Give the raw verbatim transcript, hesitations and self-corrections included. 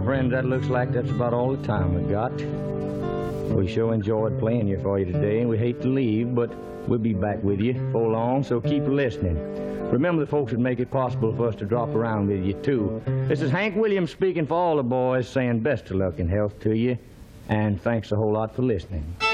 friends, that looks like that's about all the time we got. We sure enjoyed playing here for you today, and we hate to leave, but we'll be back with you before long, so keep listening. Remember the folks that make it possible for us to drop around with you, too. This is Hank Williams speaking for all the boys, saying best of luck and health to you, and thanks a whole lot for listening.